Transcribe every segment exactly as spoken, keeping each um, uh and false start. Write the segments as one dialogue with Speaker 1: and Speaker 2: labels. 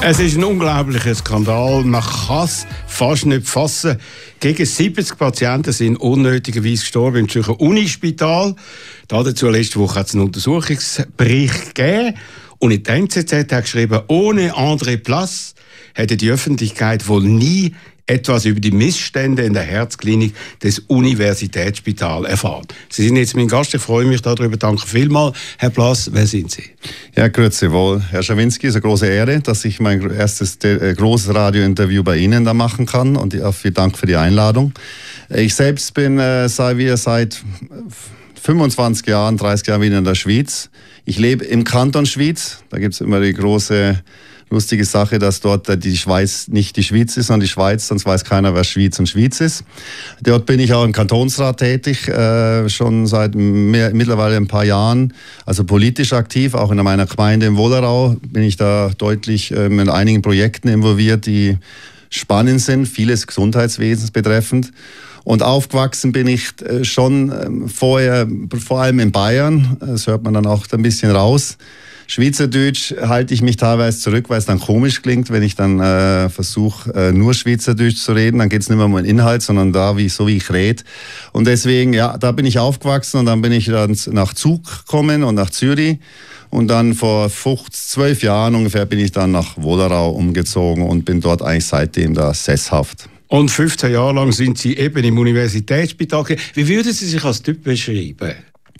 Speaker 1: Es ist ein unglaublicher Skandal. Man kann es fast nicht fassen. Gegen siebzig Patienten sind unnötigerweise gestorben im Zürcher Unispital. Dazu letzte Woche hat es einen Untersuchungsbericht gegeben. Und in der N Z Z hat geschrieben, ohne André Plass hätte die Öffentlichkeit wohl nie etwas über die Missstände in der Herzklinik des Universitätsspitals erfahren. Sie sind jetzt mein Gast, ich freue mich darüber. Danke vielmals. Herr Plass, wer sind Sie?
Speaker 2: Ja, grüezi wohl. Herr Schawinski, es ist eine große Ehre, dass ich mein erstes äh, großes Radiointerview bei Ihnen da machen kann, und ja, vielen Dank für die Einladung. Ich selbst bin äh, seit, wir seit fünfundzwanzig Jahren, dreißig Jahren wieder in der Schweiz. Ich lebe im Kanton Schwyz. Da gibt es immer die große lustige Sache, dass dort die Schweiz nicht die Schweiz ist, sondern die Schweiz, sonst weiß keiner, wer Schwyz und Schwyz ist. Dort bin ich auch im Kantonsrat tätig, äh, schon seit mehr, mittlerweile ein paar Jahren, also politisch aktiv. Auch in meiner Gemeinde im Wollerau bin ich da deutlich äh, mit einigen Projekten involviert, die spannend sind, vieles Gesundheitswesens betreffend. Und aufgewachsen bin ich äh, schon äh, vorher, vor allem in Bayern, das hört man dann auch ein bisschen raus. Schweizerdeutsch halte ich mich teilweise zurück, weil es dann komisch klingt, wenn ich dann äh, versuche, äh, nur Schweizerdeutsch zu reden. Dann geht es nicht mehr um den Inhalt, sondern da, wie, so wie ich rede. Und deswegen, ja, da bin ich aufgewachsen, und dann bin ich dann nach Zug gekommen und nach Zürich. Und dann vor fünfzehn, zwölf Jahren ungefähr bin ich dann nach Wollerau umgezogen und bin dort eigentlich seitdem da sesshaft.
Speaker 1: Und fünfzehn Jahre lang sind Sie eben im Universitätsspital. Wie würden Sie sich als Typ beschreiben?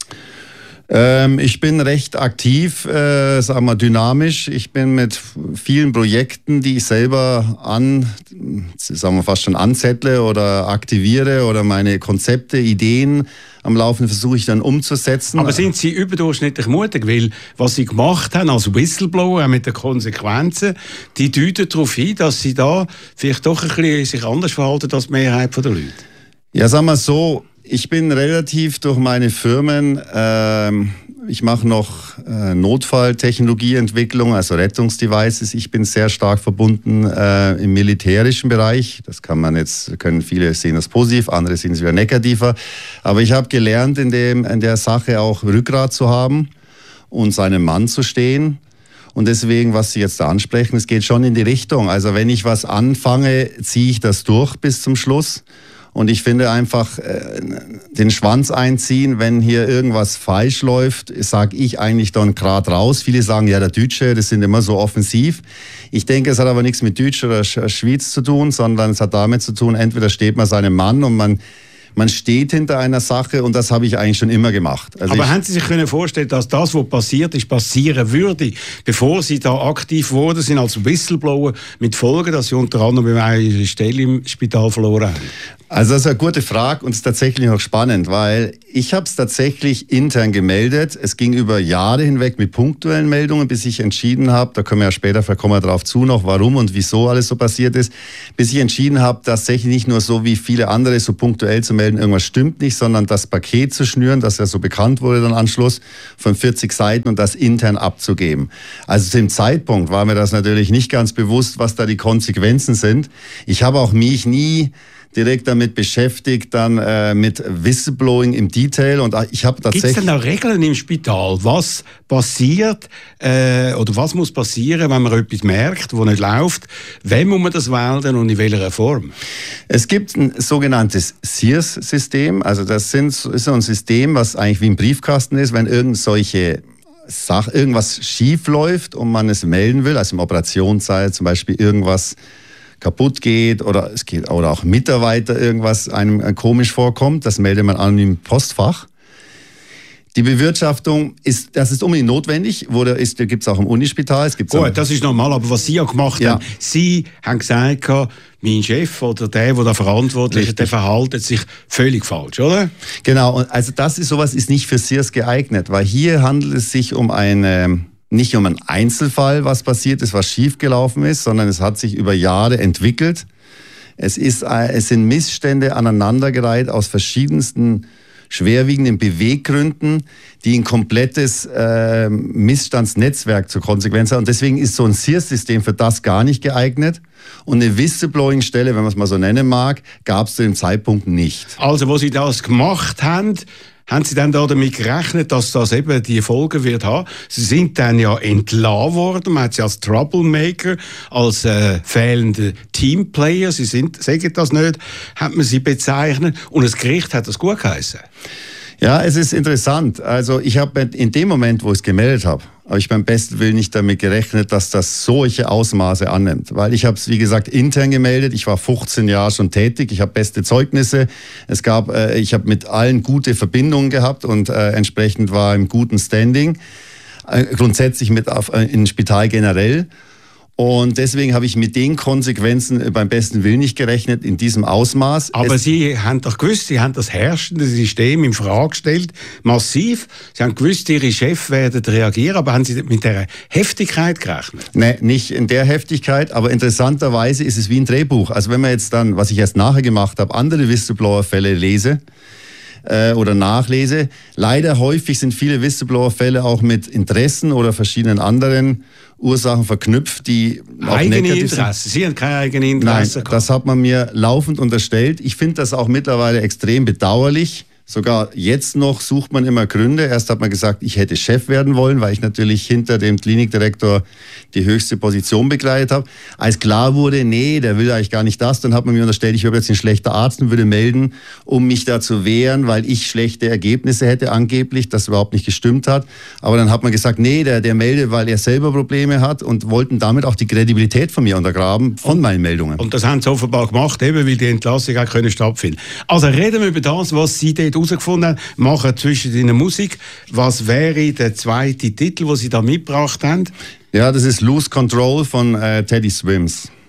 Speaker 2: Ähm, ich bin recht aktiv, äh, sagen wir dynamisch. Ich bin mit vielen Projekten, die ich selber an, sagen wir fast schon anzettle oder aktiviere, oder meine Konzepte, Ideen am Laufen versuche ich dann umzusetzen.
Speaker 1: Aber sind Sie überdurchschnittlich mutig? Weil was Sie gemacht haben als Whistleblower, auch mit den Konsequenzen, die deuten darauf hin, dass Sie da vielleicht doch ein bisschen sich anders verhalten als die Mehrheit der Leute.
Speaker 2: Ja, sagen wir so, ich bin relativ durch meine Firmen, äh, ich mache noch äh, Notfalltechnologieentwicklung, also Rettungsdevices. Ich bin sehr stark verbunden äh, im militärischen Bereich. Das kann man jetzt, können viele sehen das positiv, andere sehen es wieder negativer. Aber ich habe gelernt, in, dem, in der Sache auch Rückgrat zu haben und seinem Mann zu stehen. Und deswegen, was Sie jetzt da ansprechen, es geht schon in die Richtung. Also wenn ich was anfange, ziehe ich das durch bis zum Schluss. Und ich finde einfach, äh, den Schwanz einziehen, wenn hier irgendwas falsch läuft, sage ich eigentlich dann gerade raus. Viele sagen, ja, der Deutsche, das sind immer so offensiv. Ich denke, es hat aber nichts mit Deutsch oder Schweiz zu tun, sondern es hat damit zu tun, entweder steht man seinem Mann und man Man steht hinter einer Sache, und das habe ich eigentlich schon immer gemacht. Also
Speaker 1: Aber haben Sie sich können vorstellen, dass das, was passiert ist, passieren würde, bevor Sie da aktiv wurden, sind als Whistleblower, mit Folgen, dass Sie unter anderem Ihre Stelle im Spital verloren haben?
Speaker 2: Also das ist eine gute Frage, und es ist tatsächlich auch spannend, weil ich habe es tatsächlich intern gemeldet. Es ging über Jahre hinweg mit punktuellen Meldungen, bis ich entschieden habe, da können wir ja später, vielleicht kommen wir darauf zu noch, warum und wieso alles so passiert ist, bis ich entschieden habe, tatsächlich nicht nur so wie viele andere so punktuell zu melden, irgendwas stimmt nicht, sondern das Paket zu schnüren, das ja so bekannt wurde dann Anschluss, von vierzig Seiten, und das intern abzugeben. Also zu dem Zeitpunkt war mir das natürlich nicht ganz bewusst, was da die Konsequenzen sind. Ich habe auch mich nie direkt damit beschäftigt, dann äh, mit Whistleblowing im Detail. Und ich habe tatsächlich...
Speaker 1: Gibt es denn da Regeln im Spital? Was passiert äh, oder was muss passieren, wenn man etwas merkt, das nicht läuft? Wem muss man das melden und in welcher Form?
Speaker 2: Es gibt ein sogenanntes S I R S-System. Also das sind, ist so ein System, was eigentlich wie ein Briefkasten ist, wenn irgend solche Sache, irgendwas schief läuft und man es melden will, also im Operationssaal zum Beispiel irgendwas kaputt geht oder es geht oder auch Mitarbeiter irgendwas einem komisch vorkommt, das meldet man an im Postfach. Die Bewirtschaftung ist, das ist unbedingt notwendig, wurde ist, gibt es auch im Unispital. Es
Speaker 1: Gut, das ist normal, aber was Sie ja gemacht ja. haben, Sie haben gesagt, mein Chef oder der, der da verantwortlich ist, der verhaltet sich völlig falsch, oder?
Speaker 2: Genau, und also das ist sowas ist nicht für S I R S geeignet, weil hier handelt es sich um eine nicht um einen Einzelfall, was passiert ist, was schiefgelaufen ist, sondern es hat sich über Jahre entwickelt. Es, ist, es sind Missstände aneinandergereiht aus verschiedensten schwerwiegenden Beweggründen, die ein komplettes äh, Missstandsnetzwerk zur Konsequenz haben. Und deswegen ist so ein S I R S-System für das gar nicht geeignet. Und eine Whistleblowing-Stelle, wenn man es mal so nennen mag, gab es zu dem Zeitpunkt nicht.
Speaker 1: Also, wo Sie das gemacht haben, Haben Sie dann da damit gerechnet, dass das eben die Folgen wird haben? Sie sind dann ja entlassen worden, man hat Sie als Troublemaker, als äh, fehlende Teamplayer, Sie sind, sagen das nicht, hat man Sie bezeichnet und das Gericht hat das gut geheißen.
Speaker 2: Ja, es ist interessant. Also ich habe in dem Moment, wo ich es gemeldet habe, habe ich beim besten Willen nicht damit gerechnet, dass das solche Ausmaße annimmt. Weil ich habe es, wie gesagt, intern gemeldet. Ich war fünfzehn Jahre schon tätig. Ich habe beste Zeugnisse. Es gab, äh, ich habe mit allen gute Verbindungen gehabt und äh, entsprechend war im guten Standing. Äh, grundsätzlich mit auf, äh, in Spital generell. Und deswegen habe ich mit den Konsequenzen beim besten Willen nicht gerechnet, in diesem Ausmaß.
Speaker 1: Aber
Speaker 2: es
Speaker 1: Sie haben doch gewusst, Sie haben das herrschende System in Frage gestellt, massiv. Sie haben gewusst, Ihre Chefs werden reagieren, aber haben Sie mit der Heftigkeit gerechnet?
Speaker 2: Nein, nicht in der Heftigkeit, aber interessanterweise ist es wie ein Drehbuch. Also wenn man jetzt dann, was ich erst nachher gemacht habe, andere Whistleblower-Fälle lese, oder nachlese. Leider häufig sind viele Whistleblower-Fälle auch mit Interessen oder verschiedenen anderen Ursachen verknüpft, die auch
Speaker 1: eigene
Speaker 2: negativ
Speaker 1: Interessen.
Speaker 2: sind.
Speaker 1: Sie haben keine eigene Interesse.
Speaker 2: Nein, das hat man mir laufend unterstellt. Ich finde das auch mittlerweile extrem bedauerlich. Sogar jetzt noch sucht man immer Gründe. Erst hat man gesagt, ich hätte Chef werden wollen, weil ich natürlich hinter dem Klinikdirektor die höchste Position begleitet habe. Als klar wurde, nee, der will eigentlich gar nicht das, dann hat man mir unterstellt, ich wäre jetzt ein schlechter Arzt und würde melden, um mich da zu wehren, weil ich schlechte Ergebnisse hätte angeblich, das überhaupt nicht gestimmt hat. Aber dann hat man gesagt, nee, der, der meldet, weil er selber Probleme hat und wollten damit auch die Kredibilität von mir untergraben, von meinen Meldungen.
Speaker 1: Und das haben sie offenbar gemacht, eben weil die Entlassung auch können stattfinden. Also reden wir über das, was Sie dort herausgefunden haben, machen zwischen in der Musik. Was wäre der zweite Titel, den Sie da mitgebracht haben?
Speaker 2: Ja, das ist Lose Control von äh, Teddy Swims.